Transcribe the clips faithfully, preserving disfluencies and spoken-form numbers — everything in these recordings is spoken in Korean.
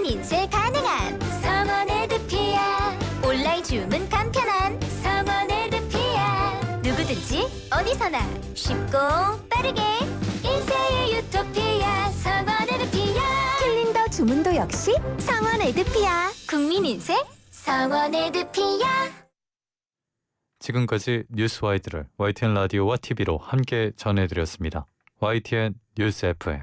인쇄 가능한 성원 에드피아. 온라인 주문 간편한 성원 에드피아. 누구든지 어디서나 쉽고 빠르게 인쇄의 유토피아 성원 에드피아. 킬린더 주문도 역시 성원 에드피아. 국민 인쇄 성원 에드피아. 지금까지 뉴스와이드를 와이티엔 라디오와 티비로 함께 전해드렸습니다. 와이티엔 뉴스 에프엠.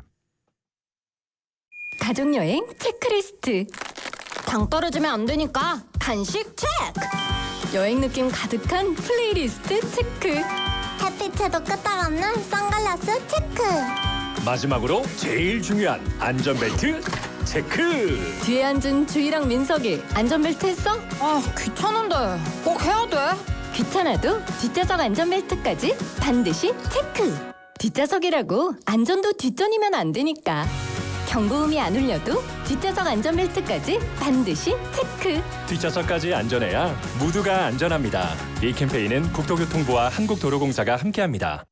가족여행 체크리스트. 당 떨어지면 안 되니까 간식 체크. 여행 느낌 가득한 플레이리스트 체크. 햇빛에도 끄떡없는 선글라스 체크. 마지막으로 제일 중요한 안전벨트 체크. 뒤에 앉은 주희랑 민석이 안전벨트 했어? 아, 귀찮은데 꼭 해야 돼? 귀찮아도 뒷좌석 안전벨트까지 반드시 체크. 뒷좌석이라고 안전도 뒷전이면 안 되니까. 경보음이 안 울려도 뒷좌석 안전벨트까지 반드시 체크. 뒷좌석까지 안전해야 모두가 안전합니다. 이 캠페인은 국토교통부와 한국도로공사가 함께합니다.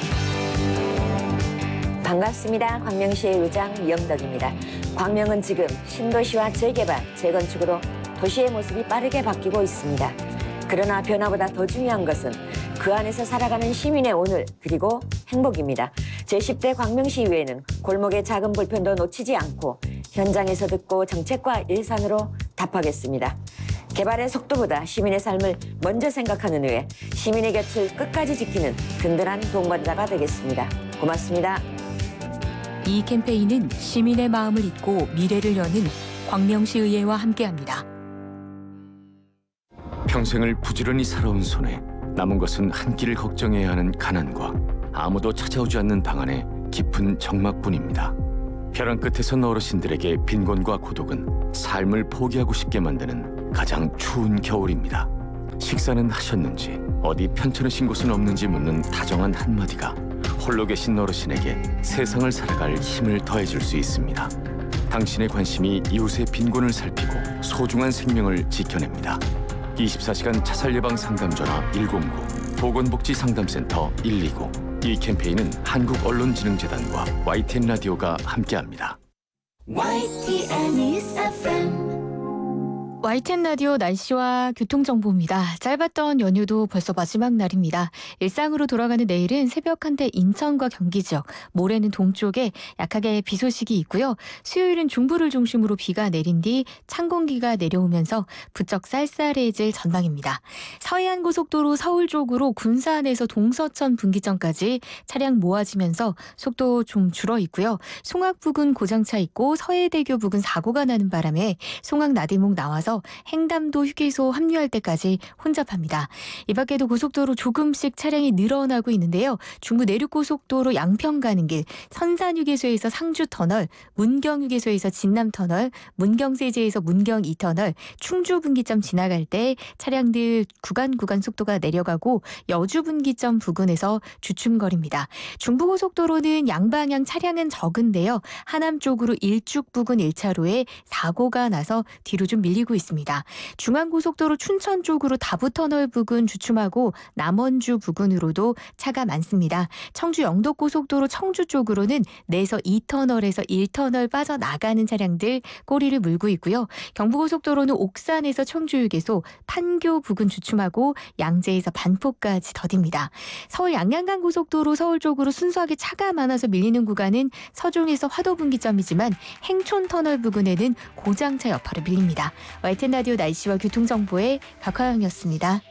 반갑습니다. 광명시의 의장 이영덕입니다. 광명은 지금 신도시와 재개발, 재건축으로 도시의 모습이 빠르게 바뀌고 있습니다. 그러나 변화보다 더 중요한 것은 그 안에서 살아가는 시민의 오늘 그리고 행복입니다. 제십 대 광명시의회는 골목의 작은 불편도 놓치지 않고 현장에서 듣고 정책과 예산으로 답하겠습니다. 개발의 속도보다 시민의 삶을 먼저 생각하는 의회, 시민의 곁을 끝까지 지키는 든든한 동반자가 되겠습니다. 고맙습니다. 이 캠페인은 시민의 마음을 잇고 미래를 여는 광명시의회와 함께합니다. 평생을 부지런히 살아온 손에 남은 것은 한 끼를 걱정해야 하는 가난과 아무도 찾아오지 않는 방 안의 깊은 적막뿐입니다. 벼랑 끝에선 어르신들에게 빈곤과 고독은 삶을 포기하고 싶게 만드는 가장 추운 겨울입니다. 식사는 하셨는지, 어디 편찮으신 곳은 없는지 묻는 다정한 한마디가 홀로 계신 어르신에게 세상을 살아갈 힘을 더해줄 수 있습니다. 당신의 관심이 이웃의 빈곤을 살피고 소중한 생명을 지켜냅니다. 이십사 시간 자살 예방 상담 전화 일공구, 보건복지상담센터 일이구. 이 캠페인은 한국언론진흥재단과 와이티엔 라디오가 함께합니다. 와이티엔 뉴스 에프엠. 와이티엔 라디오 날씨와 교통정보입니다. 짧았던 연휴도 벌써 마지막 날입니다. 일상으로 돌아가는 내일은 새벽 한때 인천과 경기 지역, 모레는 동쪽에 약하게 비 소식이 있고요. 수요일은 중부를 중심으로 비가 내린 뒤 찬 공기가 내려오면서 부쩍 쌀쌀해질 전망입니다. 서해안고속도로 서울 쪽으로 군산에서 동서천 분기점까지 차량 모아지면서 속도 좀 줄어 있고요. 송악 부근 고장차 있고 서해대교 부근 사고가 나는 바람에 송악 나들목 나와서 행담도 휴게소 합류할 때까지 혼잡합니다. 이 밖에도 고속도로 조금씩 차량이 늘어나고 있는데요. 중부 내륙고속도로 양평 가는 길, 선산휴게소에서 상주터널, 문경휴게소에서 진남터널, 문경세제에서 문경 이 터널, 충주분기점 지나갈 때 차량들 구간 구간 속도가 내려가고 여주분기점 부근에서 주춤거립니다. 중부고속도로는 양방향 차량은 적은데요. 하남 쪽으로 일죽 부근 일 차로에 사고가 나서 뒤로 좀 밀리고 있습니다. 중앙고속도로 춘천 쪽으로 다부터널 부근 주춤하고 남원주 부근으로도 차가 많습니다. 청주 영덕고속도로 청주 쪽으로는 내서 이 터널에서 일 터널 빠져나가는 차량들 꼬리를 물고 있고요. 경부고속도로는 옥산에서 청주휴게소, 판교 부근 주춤하고 양재에서 반포까지 더딥니다. 서울 양양간고속도로 서울 쪽으로 순수하게 차가 많아서 밀리는 구간은 서종에서 화도분기점이지만 행촌터널 부근에는 고장차 여파로 밀립니다. 와이티엔 라디오 날씨와 교통정보의 박화영이었습니다.